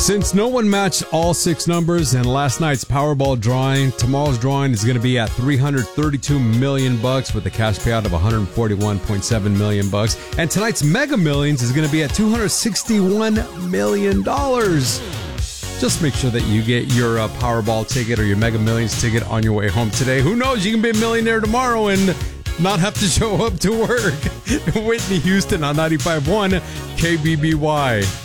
Since no one matched all 6 numbers in last night's Powerball drawing, tomorrow's drawing is going to be at $332 million with a cash payout of $141.7 million. And tonight's Mega Millions is going to be at $261 million. Just make sure that you get your Powerball ticket or your Mega Millions ticket on your way home today. Who knows? You can be a millionaire tomorrow and not have to show up to work. Whitney Houston on 95.1 KBBY.